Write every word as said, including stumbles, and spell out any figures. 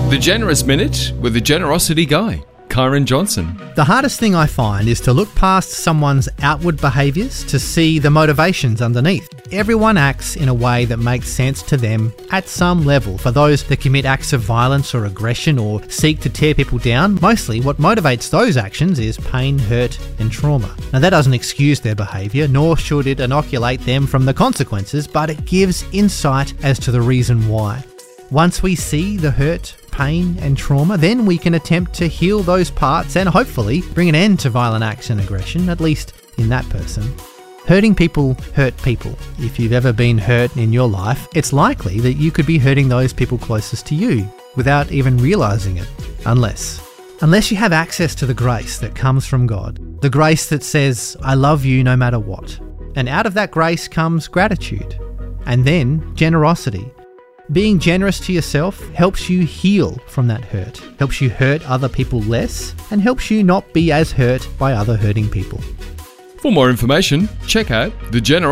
The Generous Minute with the Generosity Guy, Kyron Johnson. The hardest thing I find is to look past someone's outward behaviours to see the motivations underneath. Everyone acts in a way that makes sense to them at some level. For those that commit acts of violence or aggression or seek to tear people down, mostly what motivates those actions is pain, hurt and trauma. Now that doesn't excuse their behaviour, nor should it inoculate them from the consequences, but it gives insight as to the reason why. Once we see the hurt, pain and trauma, then we can attempt to heal those parts and hopefully bring an end to violent acts and aggression, at least in that person. Hurting people hurt people. If you've ever been hurt in your life, it's likely that you could be hurting those people closest to you without even realising it. Unless, unless you have access to the grace that comes from God. The grace that says, I love you no matter what. And out of that grace comes gratitude. And then generosity. Being generous to yourself helps you heal from that hurt, helps you hurt other people less, and helps you not be as hurt by other hurting people. For more information, check out the Generosity